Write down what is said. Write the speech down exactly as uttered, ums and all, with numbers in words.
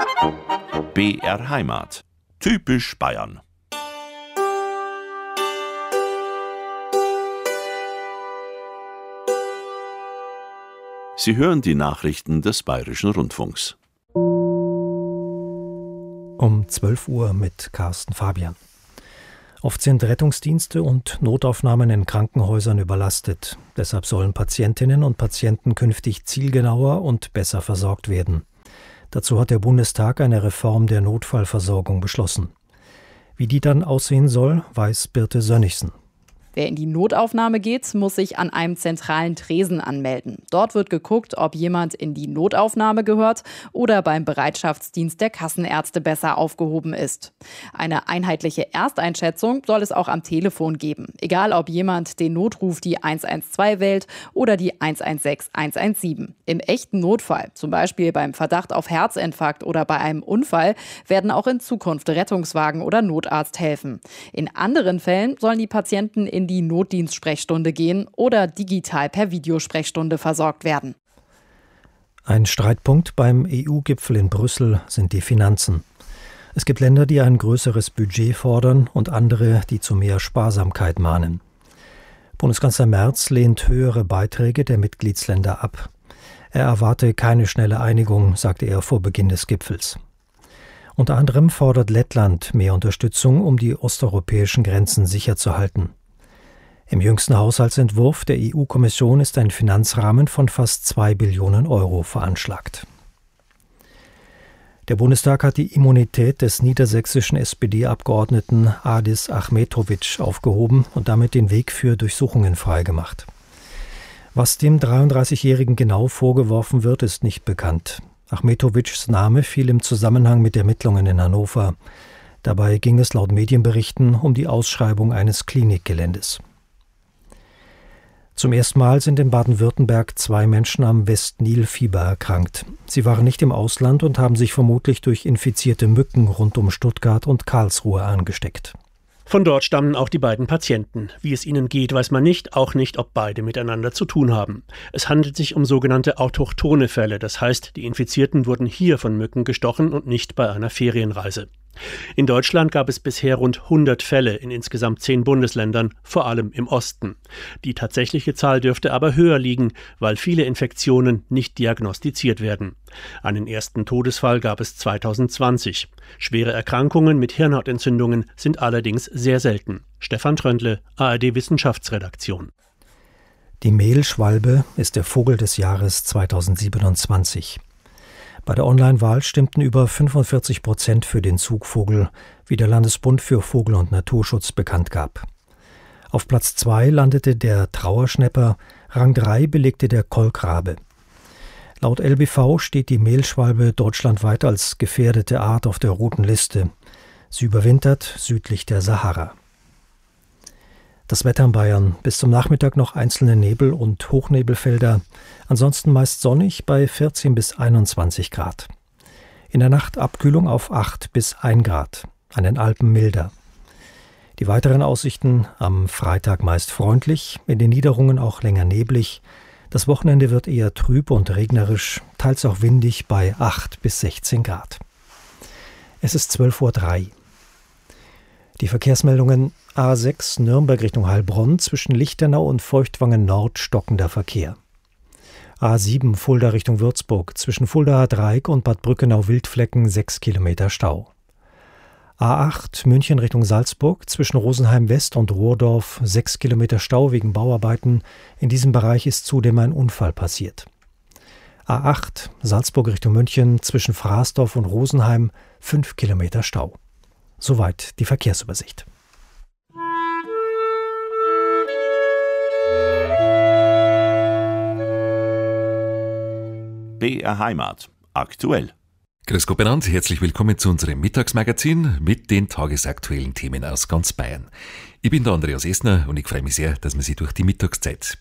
B R Heimat. Typisch Bayern. Sie hören die Nachrichten des Bayerischen Rundfunks. Um zwölf Uhr mit Carsten Fabian. Oft sind Rettungsdienste und Notaufnahmen in Krankenhäusern überlastet. Deshalb sollen Patientinnen und Patienten künftig zielgenauer und besser versorgt werden. Dazu hat der Bundestag eine Reform der Notfallversorgung beschlossen. Wie die dann aussehen soll, weiß Birte Sönnigsen. Wer in die Notaufnahme geht, muss sich an einem zentralen Tresen anmelden. Dort wird geguckt, ob jemand in die Notaufnahme gehört oder beim Bereitschaftsdienst der Kassenärzte besser aufgehoben ist. Eine einheitliche Ersteinschätzung soll es auch am Telefon geben. Egal, ob jemand den Notruf die eins eins zwei wählt oder die eins eins sechs eins eins sieben. Im echten Notfall, zum Beispiel beim Verdacht auf Herzinfarkt oder bei einem Unfall, werden auch in Zukunft Rettungswagen oder Notarzt helfen. In anderen Fällen sollen die Patienten in die Notdienstsprechstunde gehen oder digital per Videosprechstunde versorgt werden. Ein Streitpunkt beim E U-Gipfel in Brüssel sind die Finanzen. Es gibt Länder, die ein größeres Budget fordern und andere, die zu mehr Sparsamkeit mahnen. Bundeskanzler Merz lehnt höhere Beiträge der Mitgliedsländer ab. Er erwarte keine schnelle Einigung, sagte er vor Beginn des Gipfels. Unter anderem fordert Lettland mehr Unterstützung, um die osteuropäischen Grenzen sicher zu halten. Im jüngsten Haushaltsentwurf der E U-Kommission ist ein Finanzrahmen von fast zwei Billionen Euro veranschlagt. Der Bundestag hat die Immunität des niedersächsischen S P D-Abgeordneten Adis Achmetović aufgehoben und damit den Weg für Durchsuchungen freigemacht. Was dem dreiunddreißigjährigen genau vorgeworfen wird, ist nicht bekannt. Achmetovićs Name fiel im Zusammenhang mit Ermittlungen in Hannover. Dabei ging es laut Medienberichten um die Ausschreibung eines Klinikgeländes. Zum ersten Mal sind in Baden-Württemberg zwei Menschen am West-Nil-Fieber erkrankt. Sie waren nicht im Ausland und haben sich vermutlich durch infizierte Mücken rund um Stuttgart und Karlsruhe angesteckt. Von dort stammen auch die beiden Patienten. Wie es ihnen geht, weiß man nicht, auch nicht, ob beide miteinander zu tun haben. Es handelt sich um sogenannte autochthone Fälle, das heißt, die Infizierten wurden hier von Mücken gestochen und nicht bei einer Ferienreise. In Deutschland gab es bisher rund hundert Fälle in insgesamt zehn Bundesländern, vor allem im Osten. Die tatsächliche Zahl dürfte aber höher liegen, weil viele Infektionen nicht diagnostiziert werden. Einen ersten Todesfall gab es zweitausendzwanzig. Schwere Erkrankungen mit Hirnhautentzündungen sind allerdings sehr selten. Stefan Tröndle, A R D Wissenschaftsredaktion. Die Mehlschwalbe ist der Vogel des Jahres zweitausendsiebenundzwanzig. Bei der Online-Wahl stimmten über fünfundvierzig Prozent für den Zugvogel, wie der Landesbund für Vogel- und Naturschutz bekannt gab. Auf Platz zwei landete der Trauerschnäpper, Rang drei belegte der Kolkrabe. Laut L B V steht die Mehlschwalbe deutschlandweit als gefährdete Art auf der roten Liste. Sie überwintert südlich der Sahara. Das Wetter in Bayern: bis zum Nachmittag noch einzelne Nebel- und Hochnebelfelder, ansonsten meist sonnig bei vierzehn bis einundzwanzig Grad. In der Nacht Abkühlung auf acht bis ein Grad, an den Alpen milder. Die weiteren Aussichten: am Freitag meist freundlich, in den Niederungen auch länger neblig. Das Wochenende wird eher trüb und regnerisch, teils auch windig bei acht bis sechzehn Grad. Es ist zwölf Uhr drei. Die Verkehrsmeldungen: A sechs Nürnberg Richtung Heilbronn, zwischen Lichtenau und Feuchtwangen Nord stockender Verkehr. A sieben Fulda Richtung Würzburg, zwischen Fuldaer Dreieck und Bad Brückenau-Wildflecken sechs Kilometer Stau. A acht München Richtung Salzburg, zwischen Rosenheim West und Rohrdorf sechs Kilometer Stau wegen Bauarbeiten. In diesem Bereich ist zudem ein Unfall passiert. A acht Salzburg Richtung München, zwischen Fraßdorf und Rosenheim fünf Kilometer Stau. Soweit die Verkehrsübersicht. B R Heimat. Aktuell. Grüß Gott benannt, herzlich willkommen zu unserem Mittagsmagazin mit den tagesaktuellen Themen aus ganz Bayern. Ich bin der Andreas Essner und ich freue mich sehr, dass wir Sie durch die Mittagszeit